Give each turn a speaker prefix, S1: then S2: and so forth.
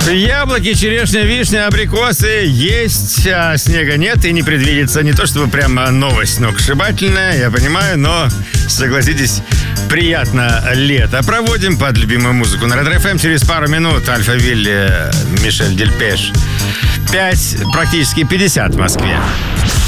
S1: Яблоки, черешня, вишня, абрикосы есть, а снега нет и не предвидится. Не то чтобы прямо новость сногсшибательная, я понимаю, но, согласитесь, приятно лето. Проводим под любимую музыку на Red FM. Через пару минут Альфавиль, Мишель Дельпеш. 5, практически 50 в Москве.